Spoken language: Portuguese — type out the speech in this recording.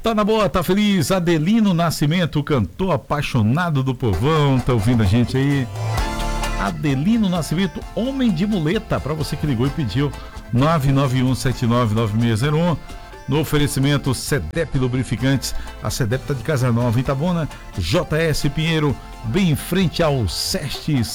Tá na boa, tá feliz. Adelino Nascimento, cantor apaixonado do povão, tá ouvindo a gente aí? Adelino Nascimento, homem de muleta, pra você que ligou e pediu. 991799601. No oferecimento Cedep Lubrificantes. A Cedep tá de casa nova em Itabuna. JS Pinheiro, bem em frente ao SESC